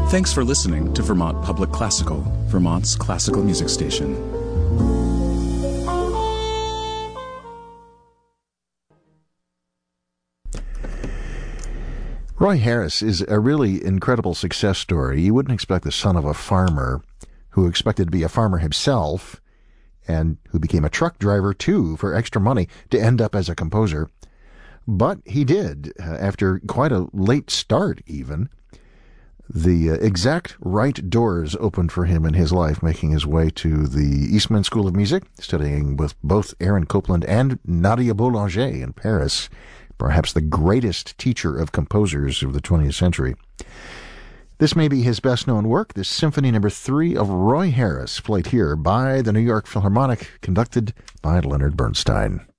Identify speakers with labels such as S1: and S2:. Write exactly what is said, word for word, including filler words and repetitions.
S1: Thanks for listening to Vermont Public Classical, Vermont's classical music station.
S2: Roy Harris is a really incredible success story. You wouldn't expect the son of a farmer who expected to be a farmer himself and who became a truck driver, too, for extra money to end up as a composer. But he did, uh, after quite a late start, even. The uh, exact right doors opened for him in his life, making his way to the Eastman School of Music, studying with both Aaron Copland and Nadia Boulanger in Paris, perhaps the greatest teacher of composers of the twentieth century. This may be his best-known work, this Symphony Number Three of Roy Harris, played here by the New York Philharmonic, conducted by Leonard Bernstein.